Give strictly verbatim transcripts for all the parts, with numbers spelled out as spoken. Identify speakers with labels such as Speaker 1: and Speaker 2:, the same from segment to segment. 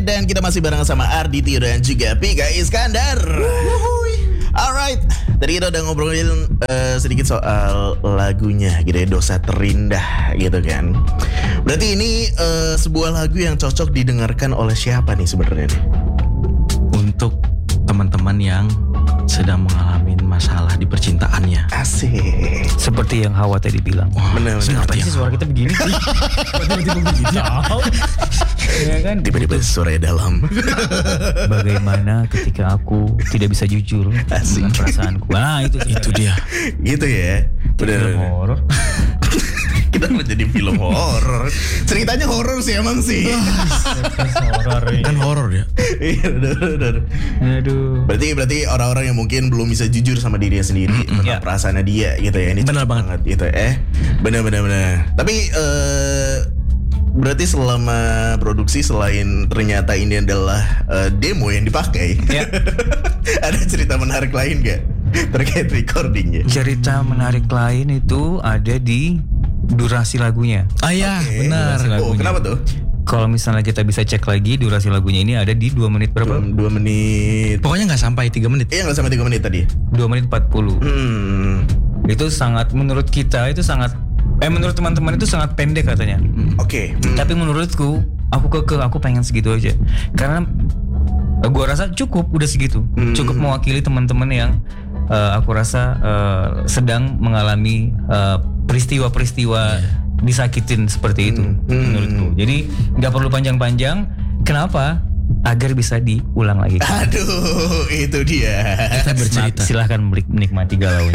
Speaker 1: dan kita masih bareng sama Arditio dan juga Pika Iskandar. Alright, tadi kita udah ngobrolin uh, sedikit soal lagunya gitu ya, Dosa Terindah gitu kan. Berarti ini uh, sebuah lagu yang cocok didengarkan oleh siapa nih sebenarnya nih?
Speaker 2: Untuk teman-teman yang sedang mengalami masalah di percintaannya.
Speaker 1: Asik.
Speaker 3: Seperti yang Hawa tadi bilang.
Speaker 1: Wah, bener-bener.
Speaker 3: Kenapa sih suara kita begini? Tiba-tiba begini. Ya kan?
Speaker 1: Tiba-tiba suara dalam.
Speaker 3: Bagaimana ketika aku tidak bisa jujur
Speaker 1: Asik.
Speaker 3: dengan perasaanku. Nah itu
Speaker 2: Itu dia.
Speaker 1: Gitu ya.
Speaker 3: Film horor.
Speaker 1: Kita menjadi film horor. Ceritanya horor sih emang sih.
Speaker 3: Horor.
Speaker 2: Kan horor ya.
Speaker 1: Iya, benar-benar.
Speaker 3: Aduh.
Speaker 1: Berarti berarti orang-orang yang mungkin belum bisa jujur sama dirinya sendiri tentang
Speaker 3: Ya.
Speaker 1: perasaannya dia gitu ya. Ini
Speaker 2: Benar
Speaker 1: cocok
Speaker 2: banget.
Speaker 1: gitu eh. Benar-benar benar. Tapi eh berarti selama produksi selain ternyata ini adalah eh, demo yang dipakai.
Speaker 3: Ya.
Speaker 1: Ada cerita menarik lain gak terkait recordingnya?
Speaker 3: Cerita menarik lain itu ada di durasi lagunya.
Speaker 2: Ah ya,
Speaker 1: Oke,
Speaker 2: benar.
Speaker 3: durasi
Speaker 1: Oh,
Speaker 3: lagunya.
Speaker 1: kenapa tuh?
Speaker 3: Kalau misalnya kita bisa cek lagi durasi lagunya ini ada di dua menit
Speaker 1: Dua,
Speaker 3: berapa?
Speaker 1: dua menit.
Speaker 2: Pokoknya nggak sampai tiga menit.
Speaker 1: Iya nggak sampai tiga menit tadi.
Speaker 3: dua menit empat puluh.
Speaker 1: Hmm.
Speaker 3: Itu sangat, menurut kita itu sangat, eh menurut teman-teman itu sangat pendek katanya.
Speaker 1: Oke. Hmm.
Speaker 3: Tapi menurutku, aku keke, aku pengen segitu aja. Karena eh, gua rasa cukup udah segitu.
Speaker 1: Hmm.
Speaker 3: Cukup mewakili teman-teman yang eh, aku rasa eh, sedang mengalami eh, peristiwa-peristiwa disakitin seperti itu
Speaker 1: Hmm.
Speaker 3: menurutku. Jadi nggak perlu panjang-panjang. Kenapa? Agar bisa diulang lagi.
Speaker 1: Aduh, itu dia.
Speaker 2: Kita bercerita.
Speaker 3: Silahkan menikmati galaunya.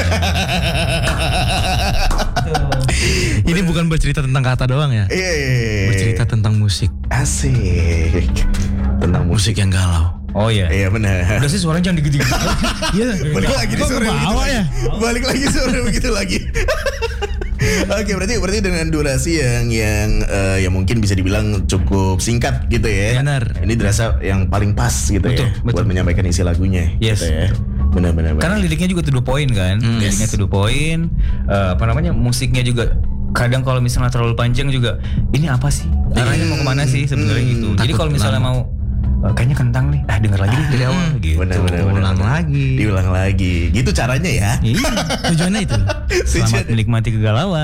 Speaker 2: Ini bukan bercerita tentang kata doang ya.
Speaker 1: Iya, iya, iya.
Speaker 2: Bercerita tentang musik.
Speaker 1: Asik. Tentang musik.
Speaker 2: Musik yang galau.
Speaker 3: Oh iya.
Speaker 1: Iya benar.
Speaker 3: Udah sih suaranya jangan digede-gede.
Speaker 2: Iya.
Speaker 1: Balik lagi di sore begitu
Speaker 2: bawa
Speaker 1: lagi.
Speaker 2: ya?
Speaker 1: Balik lagi sore begitu lagi. Oke, berarti berarti dengan durasi yang yang eh, yang mungkin bisa dibilang cukup singkat gitu ya.
Speaker 2: Benar.
Speaker 1: Ini dirasa yang paling pas gitu
Speaker 3: Betul,
Speaker 1: ya
Speaker 3: betul.
Speaker 1: buat menyampaikan isi lagunya.
Speaker 3: Yes.
Speaker 1: Gitu ya. Benar-benar.
Speaker 3: Karena liriknya juga to the point kan,
Speaker 2: Hmm,
Speaker 3: liriknya to the point, eh, apa namanya musiknya juga kadang kalau misalnya terlalu panjang juga, ini apa sih? Arahnya mau kemana sih sebenarnya
Speaker 1: Hmm,
Speaker 3: gitu. Jadi
Speaker 2: takut
Speaker 3: kalau misalnya
Speaker 2: lama.
Speaker 3: mau eh, kayaknya kentang nih, ah denger lagi deh dari awal gitu.
Speaker 1: Benar-benar.
Speaker 2: Ulang lagi.
Speaker 1: Diulang lagi. Gitu caranya ya.
Speaker 3: Iya,
Speaker 2: Tujuannya itu.
Speaker 3: selamat menikmati kegalauan.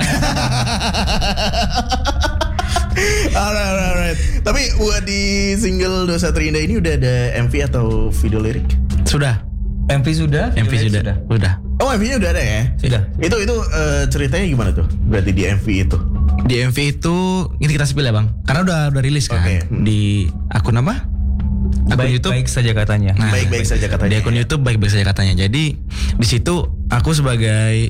Speaker 1: Alright, alright, alright. Tapi buat di single Dosa Terindah ini udah ada M V atau video lirik?
Speaker 2: Sudah.
Speaker 3: M V sudah?
Speaker 2: M V sudah. Udah.
Speaker 1: Oh, M V-nya udah ada ya?
Speaker 3: Sudah.
Speaker 1: Itu itu eh, ceritanya gimana tuh? Berarti di M V itu?
Speaker 2: Di M V itu ini kita spill ya bang. Karena udah udah rilis kan.
Speaker 1: Oke. Hmm.
Speaker 2: Di akun apa? Akun
Speaker 3: Baik,
Speaker 2: YouTube.
Speaker 3: baik saja katanya.
Speaker 2: Nah,
Speaker 1: Baik-baik saja katanya.
Speaker 2: Di akun YouTube baik-baik saja katanya. Jadi di situ aku sebagai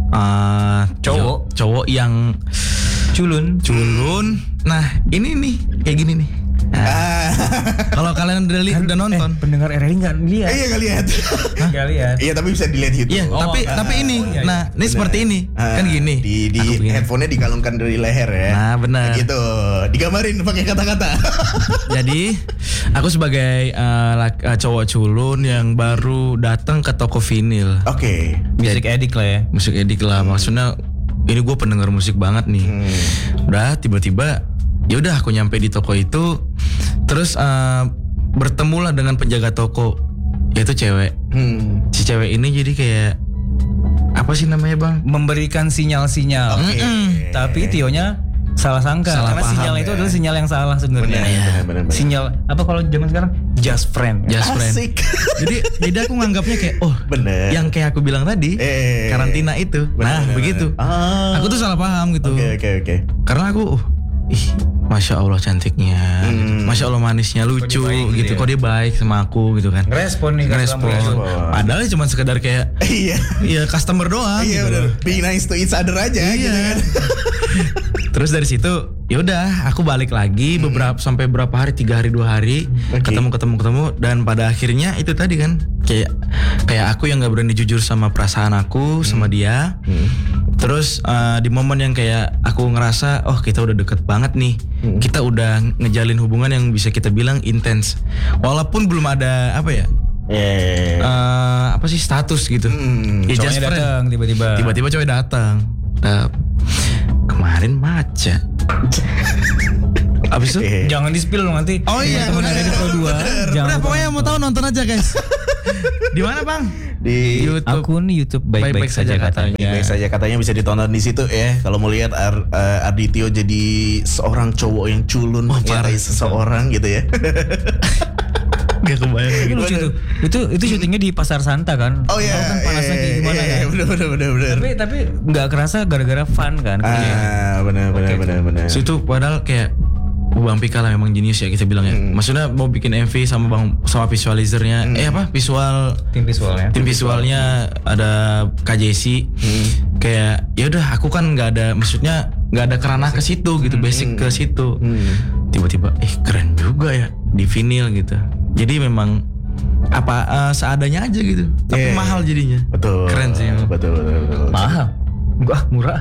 Speaker 2: uh,
Speaker 3: Cowok.
Speaker 2: cowok yang
Speaker 3: Culun.
Speaker 2: culun. Nah ini nih kayak gini nih. Nah,
Speaker 1: Ah,
Speaker 2: kalau kalian udah, li- udah nonton,
Speaker 3: Eh, pendengar R R I nggak lihat.
Speaker 1: iya nggak lihat.
Speaker 3: Nggak lihat.
Speaker 1: Iya tapi bisa dilihat YouTube.
Speaker 2: iya.
Speaker 3: Oh,
Speaker 2: tapi
Speaker 3: ah,
Speaker 2: tapi ini,
Speaker 3: iya, iya.
Speaker 2: nah ini seperti ini,
Speaker 1: Ah,
Speaker 2: kan gini.
Speaker 1: Di di
Speaker 2: Aku begini.
Speaker 1: headphone-nya dikalungkan dari leher ya.
Speaker 2: Nah, benar.
Speaker 1: Nah, gitu. Digambarin pakai kata-kata.
Speaker 2: Jadi aku sebagai uh, lak- uh, cowok culun yang baru datang ke toko vinil,
Speaker 1: Oke.
Speaker 3: Music edik lah ya.
Speaker 2: musik edik lah. Maksudnya ini gue pendengar musik banget nih.
Speaker 1: Hmm.
Speaker 2: Udah tiba-tiba ya udah aku nyampe di toko itu, terus uh, bertemulah dengan penjaga toko, yaitu cewek.
Speaker 1: Hmm.
Speaker 2: Si cewek ini jadi kayak apa sih namanya bang?
Speaker 3: Memberikan sinyal-sinyal.
Speaker 1: Oke.
Speaker 3: Tapi Tionya salah sangka
Speaker 2: Salah
Speaker 3: karena
Speaker 2: paham,
Speaker 3: sinyal
Speaker 1: ya.
Speaker 3: itu adalah sinyal yang salah sebenarnya.
Speaker 1: Benar, benar, benar, benar.
Speaker 3: Sinyal apa kalau zaman sekarang just friend.
Speaker 2: Just friend.
Speaker 1: Asik.
Speaker 2: Jadi jadi aku nganggapnya kayak oh
Speaker 1: Bener.
Speaker 2: yang kayak aku bilang tadi
Speaker 1: Eh.
Speaker 2: karantina itu.
Speaker 1: Benar,
Speaker 2: Nah
Speaker 1: benar,
Speaker 2: begitu.
Speaker 1: benar. Ah.
Speaker 2: Aku tuh salah paham gitu.
Speaker 1: Oke oke oke.
Speaker 2: Karena aku uh, ih masya Allah cantiknya,
Speaker 1: Hmm.
Speaker 2: gitu. Masya Allah manisnya, lucu
Speaker 3: Kok dia baik
Speaker 2: gitu.
Speaker 3: gitu ya?
Speaker 2: Kok dia baik sama aku gitu kan.
Speaker 3: Respon nih
Speaker 2: Ngerespon.
Speaker 1: Ngerespon.
Speaker 2: Padahal cuma sekedar kayak
Speaker 1: Iya.
Speaker 2: ya customer doang.
Speaker 1: Iya
Speaker 2: gitu.
Speaker 1: benar. Be nice to each other aja
Speaker 2: Iya.
Speaker 1: gitu kan.
Speaker 2: Terus dari situ ya udah aku balik lagi beberapa sampai berapa hari, tiga hari dua hari
Speaker 1: Oke.
Speaker 2: ketemu ketemu ketemu dan pada akhirnya itu tadi kan kayak kayak aku yang nggak berani jujur sama perasaan aku sama dia. Terus uh, di momen yang kayak aku ngerasa oh kita udah deket banget nih, kita udah ngejalin hubungan yang bisa kita bilang intens walaupun belum ada apa ya
Speaker 1: Eh.
Speaker 2: uh, apa sih status gitu.
Speaker 1: Hmm.
Speaker 2: Ya, just
Speaker 3: Cowoknya
Speaker 2: friend.
Speaker 3: datang tiba-tiba.
Speaker 2: Tiba-tiba cowok datang. Nah, kemarin maca. Abis itu
Speaker 1: Eh,
Speaker 3: Jangan di-spill dong nanti.
Speaker 2: Oh iya,
Speaker 3: teman R R I Pro dua. Jangan
Speaker 2: udah
Speaker 3: lupa
Speaker 2: pokoknya mau tahu nonton aja guys. Di mana bang?
Speaker 1: di
Speaker 2: YouTube.
Speaker 3: akun YouTube baik-baik saja katanya.
Speaker 1: Baik saja katanya bisa ditonton di situ ya. Kalau mau lihat Ar, uh, Arditio jadi seorang cowok yang culun mencintai seseorang gitu ya.
Speaker 2: Gak kebayang
Speaker 3: Itu
Speaker 2: gitu.
Speaker 3: lucu tuh. Itu itu syutingnya di Pasar Santa kan.
Speaker 1: Oh iya,
Speaker 3: Tahu kan panasnya
Speaker 1: iya,
Speaker 3: kayak gimana
Speaker 1: iya,
Speaker 3: kan.
Speaker 1: bener bener bener bener.
Speaker 3: Tapi tapi nggak kerasa gara-gara fun kan.
Speaker 1: Ah, bener bener bener bener.
Speaker 2: So itu padahal kayak Bang Pika lah memang jenius ya kita bilang ya. Maksudnya mau bikin M V sama bang sama visualizernya, eh apa visual
Speaker 3: Tim visualnya.
Speaker 2: tim visualnya ada K J C. Kayak ya udah aku kan nggak ada maksudnya nggak ada kerana ke situ gitu, basic ke situ. Tiba-tiba eh keren juga ya di vinyl gitu. Jadi memang apa eh, seadanya aja gitu. Tapi
Speaker 1: Yeah.
Speaker 2: mahal jadinya.
Speaker 1: Betul.
Speaker 2: Keren sih emang.
Speaker 1: Betul betul betul.
Speaker 3: Mahal. Gua murah.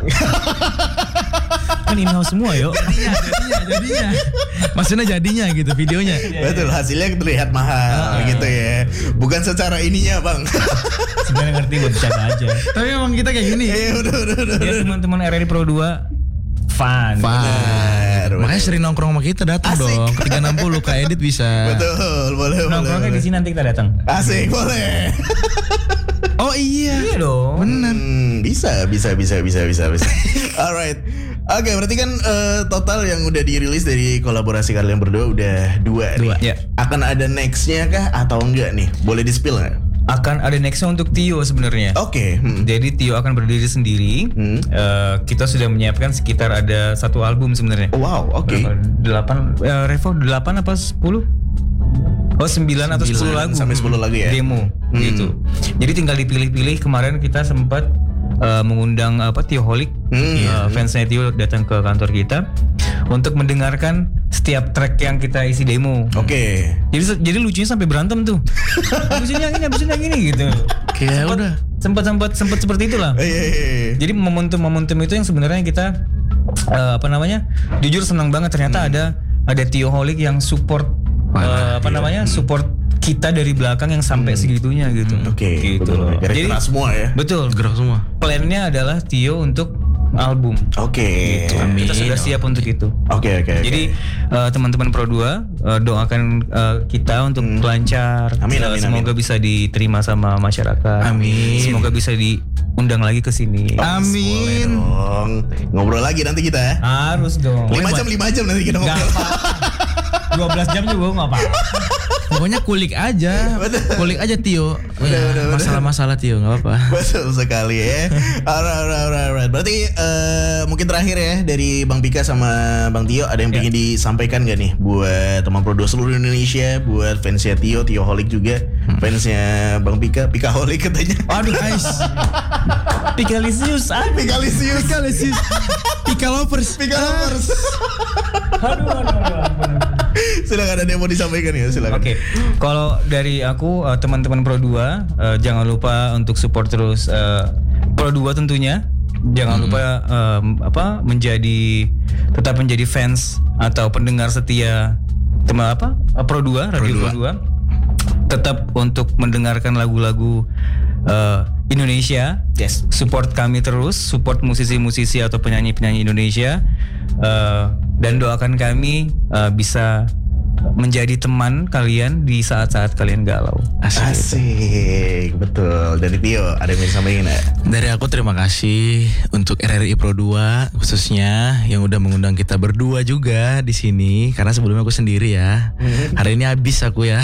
Speaker 3: Kan in-house semua yo.
Speaker 2: Jadinya, jadinya, jadinya. Maksudnya jadinya gitu videonya.
Speaker 1: Betul, hasilnya terlihat mahal gitu ya. Bukan secara ininya, Bang.
Speaker 3: Sebenarnya ngerti buat bercanda aja.
Speaker 2: Tapi emang kita kayak gini.
Speaker 1: Iya, udah udah udah.
Speaker 3: Ya teman-teman R R I Pro dua fun.
Speaker 2: Fun.
Speaker 1: Bener,
Speaker 2: Makanya sering nongkrong sama kita datang
Speaker 1: Asik.
Speaker 2: dong. Ke tiga enam puluh K Edit bisa.
Speaker 1: Betul, boleh boleh.
Speaker 3: Nongkrongnya di
Speaker 1: boleh.
Speaker 3: sini nanti kita datang.
Speaker 1: Asik, boleh.
Speaker 2: Oh iya.
Speaker 3: Iya dong.
Speaker 2: Bener.
Speaker 1: Hmm, bisa, bisa, bisa, bisa, bisa, bisa. Alright. Oke, berarti kan eh, total yang udah dirilis dari kolaborasi kalian berdua udah dua,
Speaker 2: Dua.
Speaker 1: nih.
Speaker 3: Ya.
Speaker 1: Akan ada nextnya kah atau enggak nih? Boleh di-spill nggak?
Speaker 3: Akan ada nextnya untuk Tio sebenarnya.
Speaker 1: Oke. hmm.
Speaker 3: Jadi Tio akan berdiri sendiri.
Speaker 1: Hmm.
Speaker 3: Eh, kita sudah menyiapkan sekitar ada satu album sebenarnya.
Speaker 1: Oh, wow, oke.
Speaker 3: Berapa? Delapan, eh, Revo delapan apa sepuluh? Oh sembilan atau sepuluh lagu.
Speaker 1: sampai sepuluh lagu ya?
Speaker 3: Demo
Speaker 1: Hmm.
Speaker 3: gitu. Jadi tinggal dipilih-pilih. Kemarin kita sempat eh, mengundang apa Tio Holic,
Speaker 1: Hmm.
Speaker 3: eh, fansnya Tio datang ke kantor kita untuk mendengarkan setiap track yang kita isi demo.
Speaker 1: Oke.
Speaker 3: Jadi jadi lucunya sampai berantem tuh. Habis ini yang ini, habis ini yang ini gitu.
Speaker 2: Kayak udah.
Speaker 3: Sempat sempat sempat seperti itulah.
Speaker 1: Eh, iya, iya, iya.
Speaker 3: Jadi momentum-momentum itu yang sebenarnya kita eh, apa namanya? Jujur senang banget ternyata ada ada Tio Holic yang support eh, apa namanya? Support kita dari belakang yang sampai segitunya gitu.
Speaker 1: Oke,
Speaker 3: gitu
Speaker 1: betul.
Speaker 3: loh.
Speaker 1: Gara-gara
Speaker 3: Jadi
Speaker 1: keras semua ya.
Speaker 3: betul.
Speaker 2: Gerak semua.
Speaker 3: Plannya adalah Tio untuk album.
Speaker 1: Oke.
Speaker 3: Gitu.
Speaker 2: Amin.
Speaker 3: Kita sudah siap untuk itu.
Speaker 1: Oke, oke. oke.
Speaker 3: Jadi eh, teman-teman Pro dua eh, doakan eh, kita untuk lancar.
Speaker 1: Amin,
Speaker 3: Eh,
Speaker 1: amin,
Speaker 3: Semoga bisa diterima sama masyarakat.
Speaker 2: Amin.
Speaker 3: Semoga bisa diundang lagi ke sini.
Speaker 1: Boleh dong. Ngobrol lagi nanti kita ya.
Speaker 3: Harus dong.
Speaker 1: Lima jam, lima jam nanti kita
Speaker 3: Gak
Speaker 1: ngobrol.
Speaker 3: apa-apa. dua belas jam juga gak apa-apa.
Speaker 2: Pokoknya kulik aja. Kulik aja Tio.
Speaker 1: Udah,
Speaker 2: Ya,
Speaker 1: udah, udah.
Speaker 2: masalah-masalah Tio nggak apa-apa.
Speaker 1: Betul sekali ya. Alright, alright, alright, alright. Berarti eh, mungkin terakhir ya dari Bang Pika sama Bang Tio ada yang pengen disampaikan gak nih buat teman Pro dua seluruh Indonesia, buat fansnya Tio, Tio Holic juga, fansnya Bang Pika, Pika Holic katanya.
Speaker 2: Aduh guys.
Speaker 3: Pikalisius. Aduh.
Speaker 1: Pikalisius.
Speaker 2: Pikalisius. Pika lovers.
Speaker 1: Pika lovers.
Speaker 3: Aduh, aduh, aduh, ampun.
Speaker 1: Silakan ada yang mau disampaikan ya, silakan.
Speaker 3: Oke, kalau dari aku eh, teman-teman Pro dua eh, jangan lupa untuk support terus eh, Pro dua tentunya. Jangan lupa em, apa menjadi tetap menjadi fans atau pendengar setia teman apa eh, Pro dua, Radio Pro dua. Tetap untuk mendengarkan lagu-lagu eh, Indonesia.
Speaker 1: Yes.
Speaker 3: Support kami terus, support musisi-musisi atau penyanyi-penyanyi Indonesia, eh, dan doakan kami eh, bisa menjadi teman kalian di saat-saat kalian galau.
Speaker 2: Asik.
Speaker 1: Asik, betul. Dari Tio ada yang mau disampaikan nggak?
Speaker 2: Dari aku terima kasih untuk R R I Pro dua khususnya yang udah mengundang kita berdua juga di sini karena sebelumnya aku sendiri ya. Hari ini habis aku ya.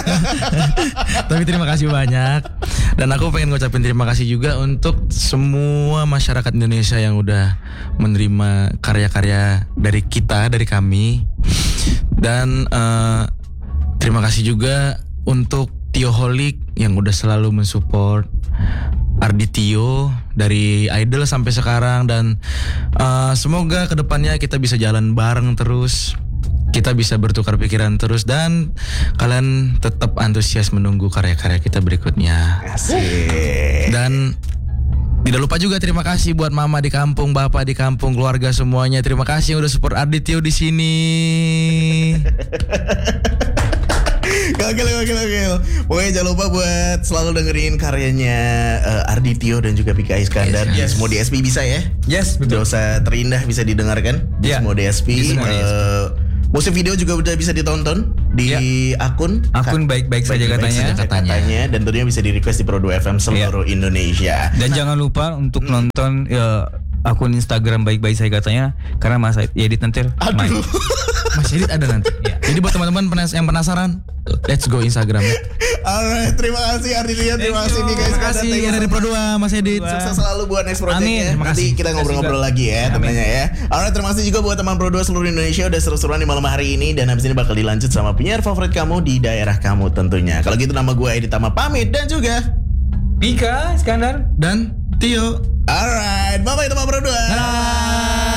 Speaker 2: Tapi terima kasih banyak. Dan aku pengen ngucapin terima kasih juga untuk semua masyarakat Indonesia yang udah menerima karya-karya dari kita, dari kami. Dan eh, terima kasih juga untuk Tio Holic yang udah selalu mensupport Arditio dari Idol sampai sekarang. Dan eh, semoga kedepannya kita bisa jalan bareng terus, kita bisa bertukar pikiran terus, dan kalian tetap antusias menunggu karya-karya kita berikutnya.
Speaker 1: Asik.
Speaker 2: Dan tidak lupa juga terima kasih buat mama di kampung, bapak di kampung, keluarga semuanya. Terima kasih yang udah support Arditio di sini.
Speaker 1: Gokil, gokil, gokil. Pokoknya jangan lupa buat selalu dengerin karyanya eh, Arditio dan juga Pika Iskandar. Di
Speaker 3: Yes.
Speaker 1: semua D S P bisa ya.
Speaker 3: Yes, betul.
Speaker 1: Dosa terindah bisa didengarkan di
Speaker 3: Ya,
Speaker 1: semua D S P.
Speaker 3: di semua D S P.
Speaker 1: Eh, Musik video juga udah bisa ditonton di
Speaker 3: Ya.
Speaker 1: akun
Speaker 3: Akun baik-baik saja
Speaker 1: Baik-baik
Speaker 3: katanya.
Speaker 1: saja katanya. Dan tentunya bisa di request di Pro dua F M seluruh Indonesia.
Speaker 3: Dan jangan lupa untuk nonton ya, akun Instagram baik-baik saya katanya karena Mas Edit nanti main.
Speaker 1: Aduh.
Speaker 2: Mas Edit ada nanti.
Speaker 3: Ya.
Speaker 2: Jadi buat teman-teman penas- yang penasaran, let's go Instagram.
Speaker 1: Alright, terima kasih Ardilia, terima kasih nih guys.
Speaker 2: Terima kasih dari Pro dua Mas Edit.
Speaker 1: Sukses selalu buat next project-nya.
Speaker 3: Amin, terima
Speaker 1: Nanti
Speaker 3: kasih.
Speaker 1: kita ngobrol-ngobrol
Speaker 3: Terima
Speaker 1: lagi
Speaker 3: kasih
Speaker 1: ya
Speaker 3: juga.
Speaker 1: tentunya ya. Alright, terima kasih juga buat teman Pro dua seluruh Indonesia udah seru-seruan di malam hari ini. Dan habis ini bakal dilanjut sama penyiar favorit kamu di daerah kamu tentunya. Kalau gitu nama gue Edit Tama pamit dan juga
Speaker 3: Pika Iskandar
Speaker 2: Dan Tio.
Speaker 1: alright, bye-bye teman Pro dua.
Speaker 2: Dadah.